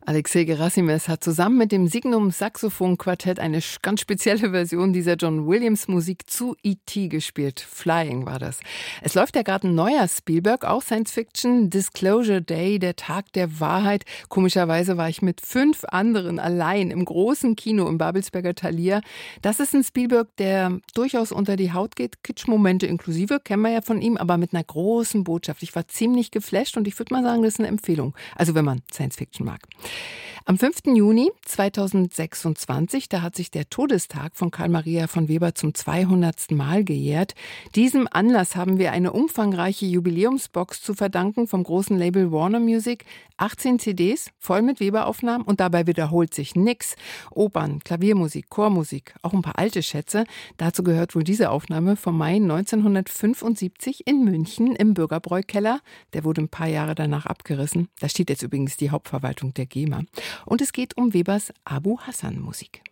Alexei Gerasimès hat zusammen mit dem Signum Saxophon Quartett eine ganz spezielle Version dieser John Williams Musik zu E.T. gespielt. Flying war das. Es läuft ja gerade ein neuer Spielberg, auch Science Fiction, Disclosure Day, der Tag der Wahrheit. Komischerweise war ich mit 5 anderen allein im großen Kino im Babelsberger Thalia. Das ist ein Spielberg, der durchaus unter die Haut geht. Kitschmomente inklusive, kennen wir ja von ihm, aber mit einer großen Botschaft. Ich war ziemlich geflasht und ich würde mal sagen, das ist eine Empfehlung. Also wenn man Science Fiction mag. Am 5. Juni 2026, da hat sich der Todestag von Karl Maria von Weber zum 200. Mal gejährt. Diesem Anlass haben wir eine umfangreiche Jubiläumsbox zu verdanken vom großen Label Warner Music. 18 CDs, voll mit Weber-Aufnahmen und dabei wiederholt sich nix. Opern, Klaviermusik, Chormusik, auch ein paar alte Schätze. Dazu gehört wohl diese Aufnahme vom Mai 1975 in München im Bürgerbräukeller. Der wurde ein paar Jahre danach abgerissen. Da steht jetzt übrigens die Hauptverwaltung der GEMA. Und es geht um Webers Abu Hassan Musik.